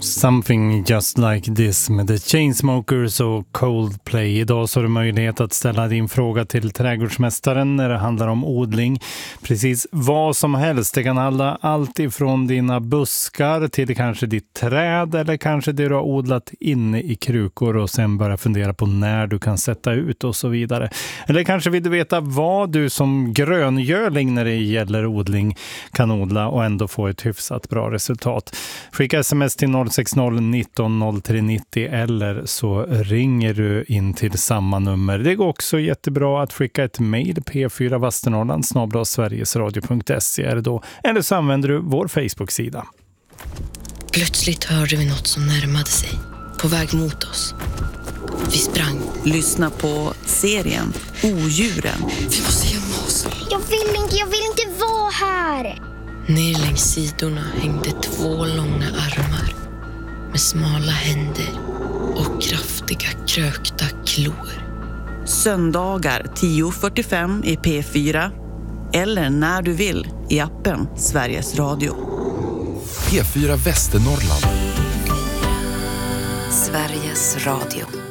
Something Just Like This med The Chainsmokers och Coldplay. Idag så har du möjlighet att ställa din fråga till trädgårdsmästaren när det handlar om odling. Precis vad som helst. Det kan handla allt ifrån dina buskar till kanske ditt träd eller kanske det du har odlat inne i krukor och sen börja fundera på när du kan sätta ut och så vidare. Eller kanske vill du veta vad du som gröngöling när det gäller odling kan odla och ändå få ett hyfsat bra resultat. Skicka sms till 060 19 03 90 eller så ringer du in till samma nummer. Det går också jättebra att skicka ett mejl p4vasternorrland@sverigesradio.se är det då. Eller så använder du vår Facebook-sida. Plötsligt hörde vi något som närmade sig, på väg mot oss. Vi sprang. Lyssna på serien Odjuren. Vi måste gömma oss. Jag vill inte vara här. Ner längs sidorna hängde 2 långa armar med smala händer och kraftiga krökta klor. Söndagar 10:45 i P4 eller när du vill i appen Sveriges Radio. P4 Västernorrland. Sveriges Radio.